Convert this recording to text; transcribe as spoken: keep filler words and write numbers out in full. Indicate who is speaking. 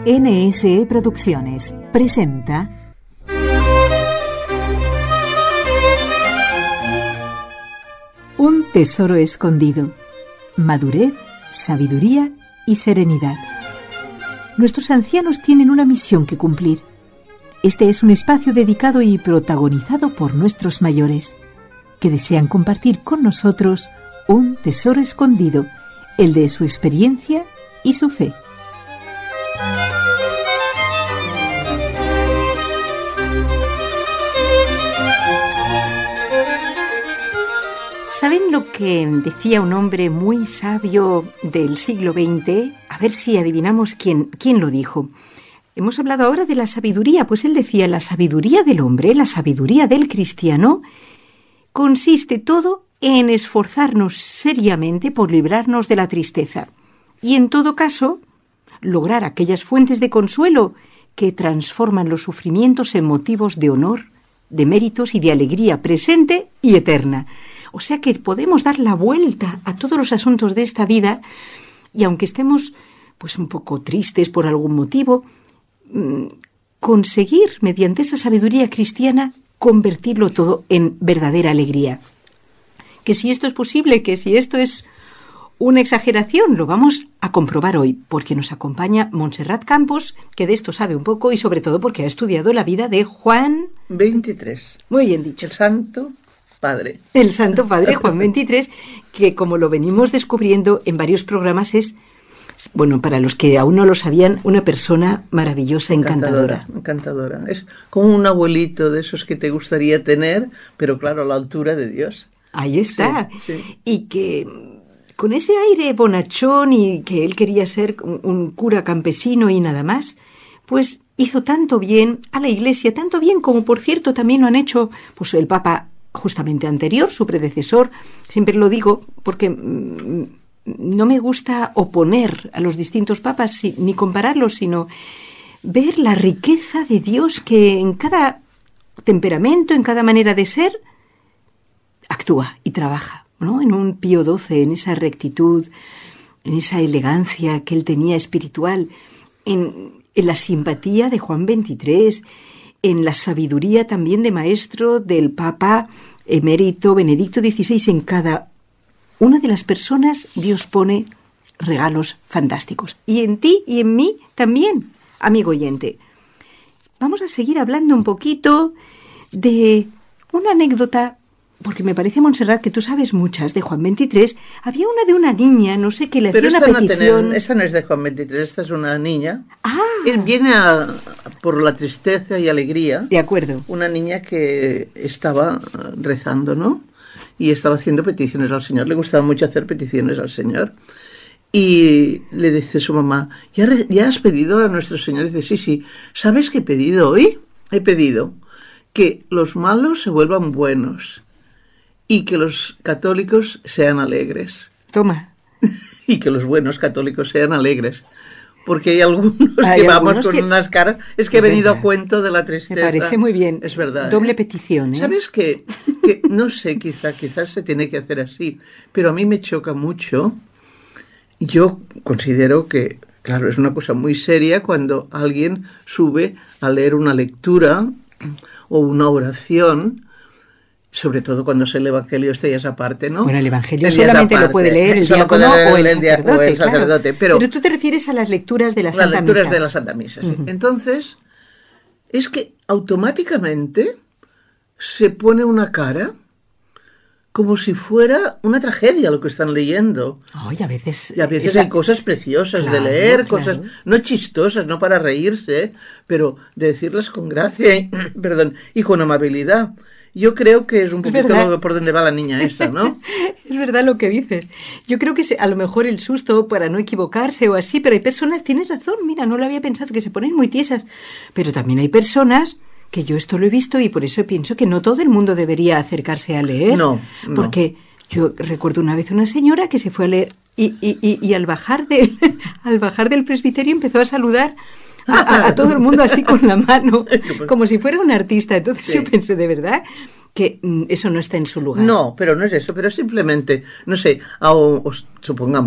Speaker 1: N S E Producciones presenta Un tesoro escondido, madurez, sabiduría y serenidad. Nuestros ancianos tienen una misión que cumplir. Este es un espacio dedicado y protagonizado por nuestros mayores, que desean compartir con nosotros un tesoro escondido, el de su experiencia y su fe.
Speaker 2: ¿Saben lo que decía un hombre muy sabio del siglo veinte? A ver si adivinamos quién, quién lo dijo. Hemos hablado ahora de la sabiduría, pues él decía, la sabiduría del hombre, la sabiduría del cristiano, consiste todo en esforzarnos seriamente por librarnos de la tristeza y, en todo caso, lograr aquellas fuentes de consuelo que transforman los sufrimientos en motivos de honor, de méritos y de alegría presente y eterna. O sea que podemos dar la vuelta a todos los asuntos de esta vida y, aunque estemos pues un poco tristes por algún motivo, conseguir, mediante esa sabiduría cristiana, convertirlo todo en verdadera alegría. Que si esto es posible, que si esto es una exageración, lo vamos a comprobar hoy, porque nos acompaña Montserrat Campos, que de esto sabe un poco y sobre todo porque ha estudiado la vida de Juan
Speaker 3: veintitrés.
Speaker 2: Muy bien dicho.
Speaker 3: El Santo Padre.
Speaker 2: El Santo Padre Juan veintitrés, que como lo venimos descubriendo en varios programas es, bueno, para los que aún no lo sabían, una persona maravillosa, encantadora.
Speaker 3: Encantadora, encantadora. Es como un abuelito de esos que te gustaría tener, pero claro, a la altura de Dios.
Speaker 2: Ahí está.
Speaker 3: Sí, sí.
Speaker 2: Y que con ese aire bonachón y que él quería ser un cura campesino y nada más, pues hizo tanto bien a la Iglesia, tanto bien como, por cierto, también lo han hecho pues el Papa justamente anterior, su predecesor. Siempre lo digo porque mmm, no me gusta oponer a los distintos papas ni compararlos, sino ver la riqueza de Dios que en cada temperamento, en cada manera de ser, actúa y trabaja, ¿no? En un Pío doce, en esa rectitud, en esa elegancia que él tenía espiritual, en, en la simpatía de Juan veintitrés, en la sabiduría también de maestro del Papa emérito Benedicto dieciséis. En cada una de las personas Dios pone regalos fantásticos. Y en ti y en mí también, amigo oyente. Vamos a seguir hablando un poquito de una anécdota, porque me parece, Montserrat, que tú sabes muchas de Juan veintitrés. Había una de una niña, no sé, que le hacía una petición.
Speaker 3: No esta no es de Juan veintitrés, esta es una niña.
Speaker 2: Ah.
Speaker 3: Él viene a, por la tristeza y alegría.
Speaker 2: De acuerdo.
Speaker 3: Una niña que estaba rezando, ¿no? Y estaba haciendo peticiones al Señor. Le gustaba mucho hacer peticiones al Señor. Y le dice su mamá, ¿ya, re, ¿ya has pedido a nuestro Señor? Y dice, sí, sí. ¿Sabes qué he pedido hoy? He pedido que los malos se vuelvan buenos y que los católicos sean alegres.
Speaker 2: Toma.
Speaker 3: Y que los buenos católicos sean alegres. Porque hay algunos
Speaker 2: hay
Speaker 3: que
Speaker 2: algunos
Speaker 3: vamos con
Speaker 2: que...
Speaker 3: unas caras... Es que
Speaker 2: es
Speaker 3: he venido
Speaker 2: verdad.
Speaker 3: a cuento de la tristeza.
Speaker 2: Me parece muy bien.
Speaker 3: Es verdad.
Speaker 2: Doble
Speaker 3: ¿eh?
Speaker 2: petición, ¿eh?
Speaker 3: ¿Sabes qué? Que, no sé, quizá, quizás se tiene que hacer así, pero a mí me choca mucho. Yo considero que, claro, es una cosa muy seria cuando alguien sube a leer una lectura o una oración, sobre todo cuando es el Evangelio, este ya es aparte, ¿no?
Speaker 2: Bueno, el Evangelio
Speaker 3: el
Speaker 2: solamente lo puede leer el diácono o el sacerdote,
Speaker 3: o el sacerdote
Speaker 2: claro.
Speaker 3: pero,
Speaker 2: pero tú te refieres a las lecturas de la Santa Misa.
Speaker 3: Las lecturas de la Santa Misa, sí. Uh-huh. Entonces, es que automáticamente se pone una cara como si fuera una tragedia lo que están leyendo.
Speaker 2: Ay, a veces...
Speaker 3: Y a veces
Speaker 2: la...
Speaker 3: hay cosas preciosas
Speaker 2: claro,
Speaker 3: de leer,
Speaker 2: claro.
Speaker 3: cosas no chistosas, no para reírse, pero de decirlas con gracia y, perdón, y con amabilidad. Yo creo que es un poquito es por donde va la niña esa, ¿no?
Speaker 2: Es verdad lo que dices. Yo creo que a lo mejor el susto para no equivocarse o así, pero hay personas, tienes razón, mira, no lo había pensado, que se ponen muy tiesas. Pero también hay personas que yo esto lo he visto y por eso pienso que no todo el mundo debería acercarse a leer.
Speaker 3: No, no.
Speaker 2: Porque yo recuerdo una vez una señora que se fue a leer y, y, y, y al bajar del, al bajar del presbiterio empezó a saludar A, a, a todo el mundo así con la mano, como si fuera un artista. Entonces sí. Yo pensé, de verdad, que mm, eso no está en su lugar.
Speaker 3: No, pero no es eso, pero simplemente, no sé, o, o, supongamos,